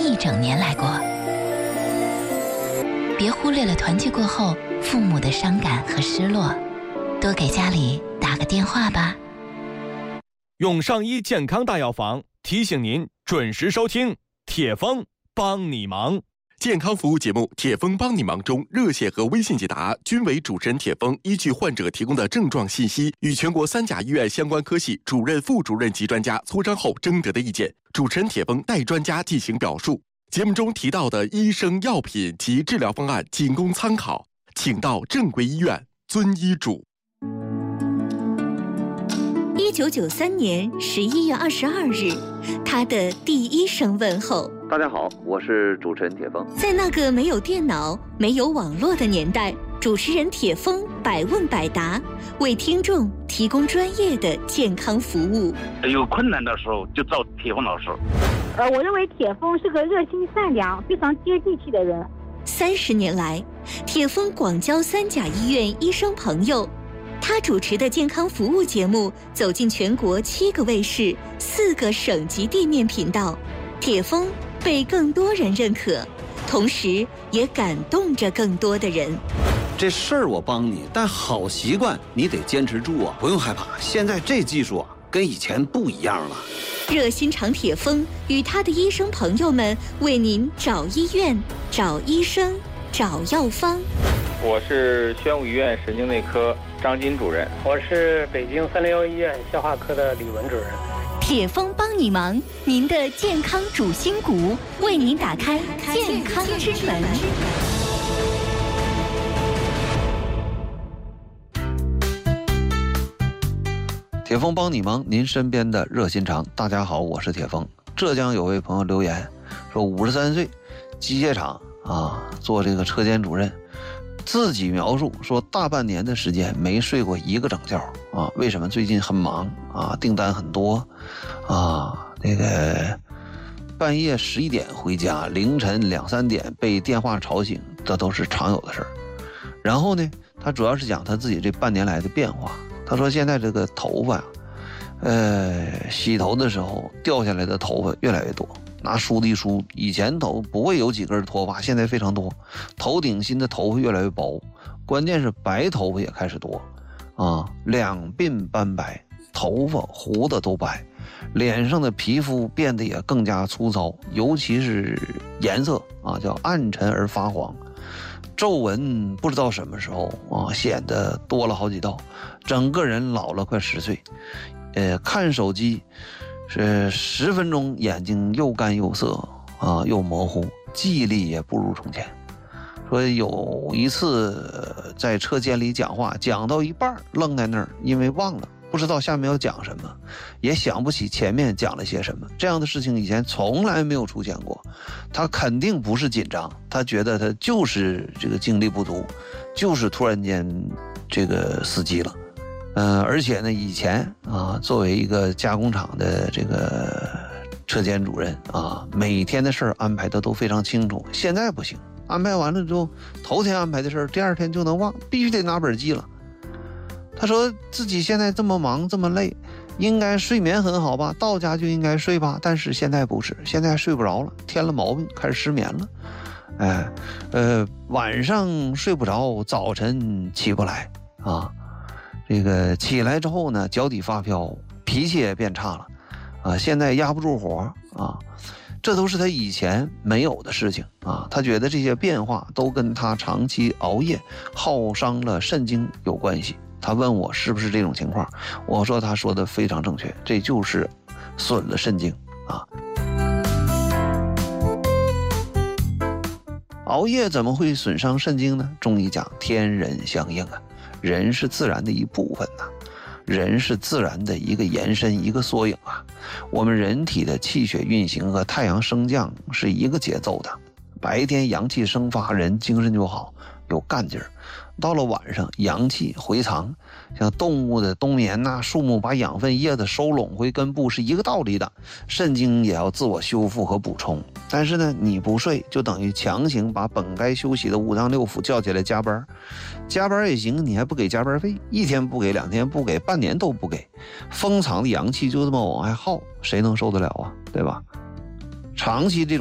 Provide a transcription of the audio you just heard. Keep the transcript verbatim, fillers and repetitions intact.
一整年来过。别忽略了团聚过后父母的伤感和失落，多给家里打个电话吧。 永上医健康大药房提醒您准时收听铁峰帮你忙健康服务节目。铁峰帮你忙中，热线和微信解答均为主持人铁峰依据患者提供的症状信息，与全国三甲医院相关科系主任、副主任级专家磋商后征得的意见，主持人铁峰代专家进行表述。节目中提到的医生、药品及治疗方案仅供参考，请到正规医院遵医嘱。 一九九三年十一月二十二日，他的第一声问候。 大家好，我是主持人铁峰。 在那个没有电脑、没有网络的年代，主持人铁峰百问百答，为听众提供专业的健康服务。 有困难的时候就找铁峰老师。 呃，我认为铁峰是个热心善良、非常接地气的人。 三十年来，铁峰广交三甲医院医生朋友。他主持的健康服务节目走进全国七个卫视、四个省级地面频道，铁峰被更多人认可，同时也感动着更多的人。 这事儿我帮你，但好习惯你得坚持住啊！不用害怕，现在这技术啊，跟以前不一样了。 热心肠铁峰与他的医生朋友们为您找医院、找医生、找药方。 我是宣武医院神经内科张金主任。 我是北京三零幺医院消化科的李文主任。 铁峰帮你忙，您的健康主心骨，为您打开健康之门。 铁峰帮你忙，您身边的热心肠。大家好，我是铁峰。浙江有位朋友留言说，五十三岁，机械厂啊，做这个车间主任。自己描述说，大半年的时间没睡过一个整觉啊！为什么？最近很忙啊，订单很多啊，那个半夜十一点回家，凌晨两三点被电话吵醒，这都是常有的事儿。然后呢，他主要是讲他自己这半年来的变化。他说现在这个头发呀，呃，洗头的时候掉下来的头发越来越多。拿梳子一梳，以前头不会有几根脱发，现在非常多，头顶心的头发越来越薄，关键是白头发也开始多啊，两鬓斑白，头发胡子都白，脸上的皮肤变得也更加粗糙，尤其是颜色啊，叫暗沉而发黄，皱纹不知道什么时候啊显得多了好几道，整个人老了快十岁。呃，看手机是十分钟，眼睛又干又涩啊，又模糊，记忆力也不如从前。说有一次在车间里讲话，讲到一半愣在那儿，因为忘了，不知道下面要讲什么，也想不起前面讲了些什么。这样的事情以前从来没有出现过。他肯定不是紧张，他觉得他就是这个精力不足，就是突然间这个死机了。嗯、呃，而且呢，以前啊，作为一个加工厂的这个车间主任啊，每天的事儿安排的都非常清楚。现在不行，安排完了之后，头天安排的事儿，第二天就能忘，必须得拿本记了。他说自己现在这么忙这么累，应该睡眠很好吧，到家就应该睡吧，但是现在不是，现在睡不着了，添了毛病，开始失眠了。哎，呃，晚上睡不着，早晨起不来啊。这个起来之后呢，脚底发飘，脾气也变差了，啊，现在压不住火啊，这都是他以前没有的事情啊。他觉得这些变化都跟他长期熬夜耗伤了肾精有关系。他问我是不是这种情况，我说他说的非常正确，这就是损了肾精啊。熬夜怎么会损伤肾精呢？中医讲天人相应啊。人是自然的一部分呐、啊，人是自然的一个延伸，一个缩影啊。我们人体的气血运行和太阳升降是一个节奏的。白天阳气生发，人精神就好，有干劲儿。到了晚上，阳气回藏，像动物的冬眠呐、啊，树木把养分叶子收拢回根部是一个道理的。肾精也要自我修复和补充，但是呢，你不睡就等于强行把本该休息的五脏六腑叫起来加班，加班也行，你还不给加班费，一天不给，两天不给，半年都不给，封藏的阳气就这么往外耗，谁能受得了啊？对吧？长期这种